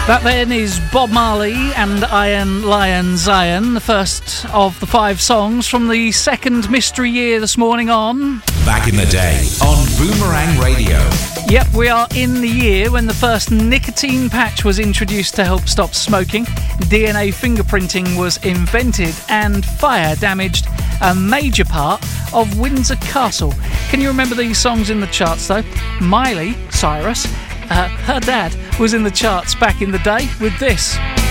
That then is Bob Marley and Iron Lion Zion, the first of the 5 songs from the second mystery year this morning on Back in the Day on Boomerang Radio. Yep, we are in the year when the first nicotine patch was introduced to help stop smoking, DNA fingerprinting was invented, and fire damaged a major part of Windsor Castle. Can you remember these songs in the charts though? Miley Cyrus, her dad was in the charts back in the day with this.